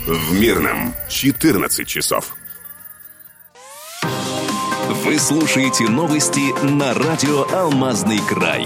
В Мирном 14 часов. Вы слушаете новости на радио «Алмазный край».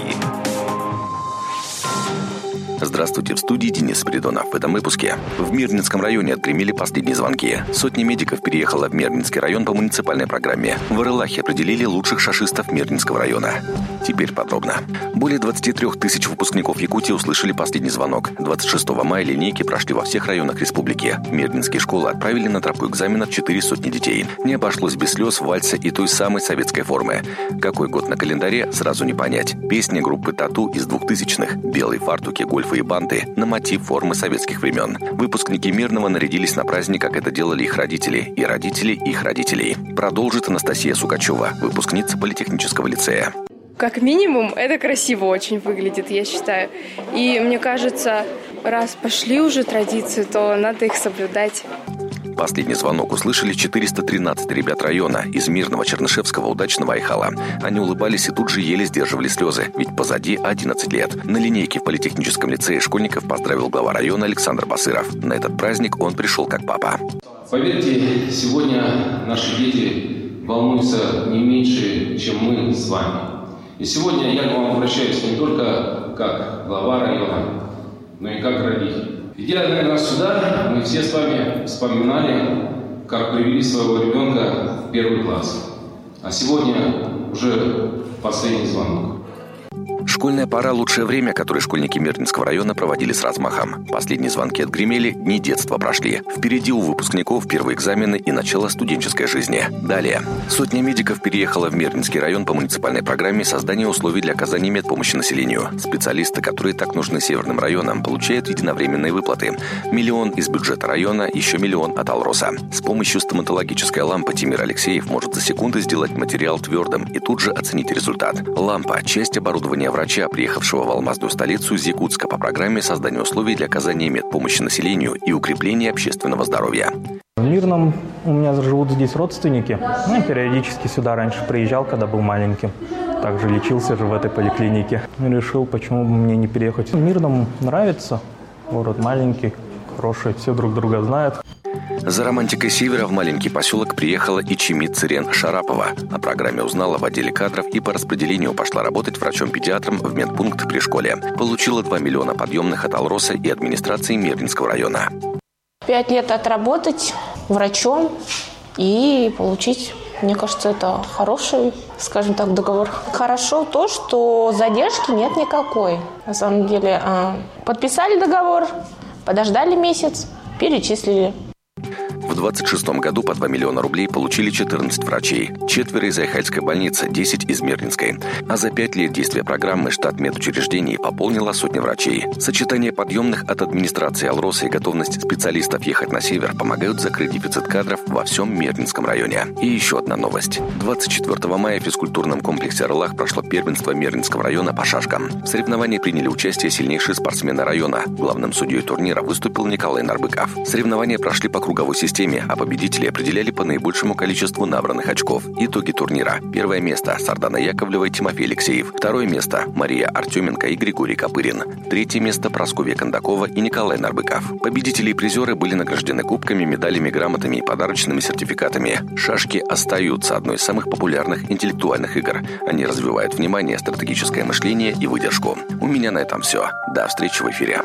Здравствуйте, в студии Денис Спиридонов. В этом выпуске. В Мирнинском районе отгремели последние звонки. Сотни медиков переехала в Мирнинский район по муниципальной программе. В Арылахе определили лучших шашистов Мирнинского района. Теперь подробно. Более 23 тысяч выпускников Якутии услышали последний звонок. 26 мая линейки прошли во всех районах республики. Мирнинские школы отправили на тропу экзаменов 400 детей. Не обошлось без слез, вальса и той самой советской формы. Какой год на календаре, сразу не понять. Песни группы «Тату» из 2000-х. Белые фартуки, гольфы и банты на мотив формы советских времен. Выпускники Мирного нарядились на праздник, как это делали их родители и родители их родителей. Продолжит Анастасия Сукачева, выпускница политехнического лицея. Как минимум, это красиво очень выглядит, я считаю. И мне кажется, раз пошли уже традиции, то надо их соблюдать. Последний звонок услышали 413 ребят района из Мирного, Чернышевского, Удачного, Айхала. Они улыбались и тут же еле сдерживали слезы, ведь позади 11 лет. На линейке в политехническом лицее школьников поздравил глава района Александр Басыров. На этот праздник он пришел как папа. Поверьте, сегодня наши дети волнуются не меньше, чем мы с вами. И сегодня я к вам обращаюсь не только как глава района, но и как родитель. Идя, наверное, сюда, мы все с вами вспоминали, как привели своего ребенка в первый класс. А сегодня уже последний звонок. Школьная пора – лучшее время, которое школьники Мирнинского района проводили с размахом. Последние звонки отгремели, дни детства прошли. Впереди у выпускников первые экзамены и начало студенческой жизни. Далее. Сотня медиков переехала в Мирнинский район по муниципальной программе создания условий для оказания медпомощи населению. Специалисты, которые так нужны северным районам, получают единовременные выплаты. 1 миллион из бюджета района, еще 1 миллион от Алроса. С помощью стоматологической лампы Тимир Алексеев может за секунды сделать материал твердым и тут же оценить результат. Лампа – часть оборудования врача, приехавшего в алмазную столицу из Якутска по программе создания условий для оказания медпомощи населению и укрепления общественного здоровья. В Мирном у меня живут здесь родственники. Я периодически сюда раньше приезжал, когда был маленьким. Также лечился же в этой поликлинике. Решил, почему бы мне не переехать. В Мирном нравится. Город маленький, хороший, все друг друга знают. За романтикой севера в маленький поселок приехала и Чимит Цирен Шарапова. О программе узнала в отделе кадров и по распределению пошла работать врачом-педиатром в медпункт при школе. Получила 2 миллиона подъемных от Алроса и администрации Мирнинского района. 5 лет отработать врачом и получить, мне кажется, это хороший, скажем так, договор. Хорошо то, что задержки нет никакой. На самом деле подписали договор, подождали месяц, перечислили. В 2026 году по 2 миллиона рублей получили 14 врачей, 4 из Айхальской больницы, 10 из Мирнинской. А за 5 лет действия программы штат медучреждений пополнила сотни врачей. Сочетание подъемных от администрации Алроса и готовность специалистов ехать на север помогают закрыть дефицит кадров во всем Мирнинском районе. И еще одна новость. 24 мая в физкультурном комплексе «Орлах» прошло первенство Мирнинского района по шашкам. В соревновании приняли участие сильнейшие спортсмены района. Главным судьей турнира выступил Николай Нарбыков. Соревнования прошли по круговой системе, а победители определяли по наибольшему количеству набранных очков. Итоги турнира. 1 место – Сардана Яковлева и Тимофей Алексеев. 2 место – Мария Артеменко и Григорий Копырин. 3 место – Прасковья Кондакова и Николай Нарбыков. Победители и призеры были награждены кубками, медалями, грамотами и подарочными сертификатами. Шашки остаются одной из самых популярных интеллектуальных игр. Они развивают внимание, стратегическое мышление и выдержку. У меня на этом все. До встречи в эфире.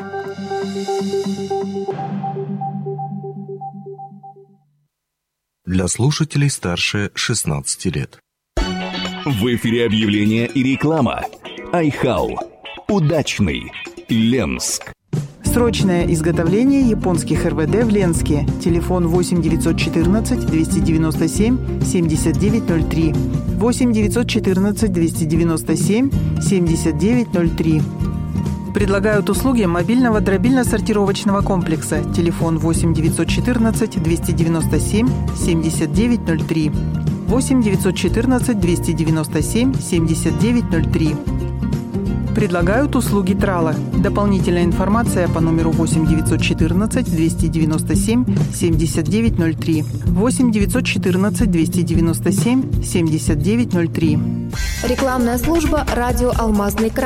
Для слушателей старше 16 лет. В эфире объявления и реклама. Айхал. Удачный. Ленск. Срочное изготовление японских РВД в Ленске. Телефон 8 914 297 7903. 8 914 297 7903. Предлагают услуги мобильного дробильно-сортировочного комплекса. Телефон 8 914 297 7903. 8 914 297 7903. Предлагают услуги трала. Дополнительная информация по номеру 8 914 297 7903. 8 914 297 7903. Рекламная служба «Радио Алмазный край».